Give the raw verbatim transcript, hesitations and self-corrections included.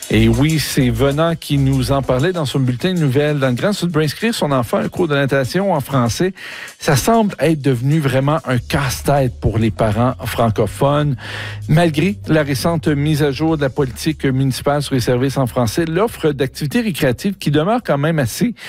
Et oui, c'est Venant qui nous en parlait dans son bulletin de nouvelles. Dans le Grand Sud, pour inscrire son enfant à un cours de natation en français, ça semble être devenu vraiment un casse-tête pour les parents francophones. Malgré la récente mise à jour de la politique municipale sur les services en français, l'offre d'activités récréatives qui demeure quand même assez